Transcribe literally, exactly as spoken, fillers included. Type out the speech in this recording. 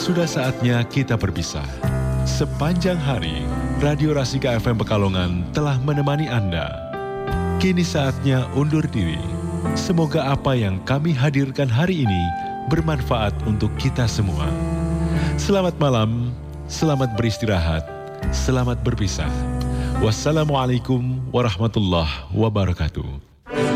sudah saatnya kita berpisah. Sepanjang hari, Radio Rasika F M Pekalongan telah menemani Anda. Kini saatnya undur diri. Semoga apa yang kami hadirkan hari ini bermanfaat untuk kita semua. Selamat malam, selamat beristirahat, selamat berpisah. Wassalamualaikum warahmatullahi wabarakatuh.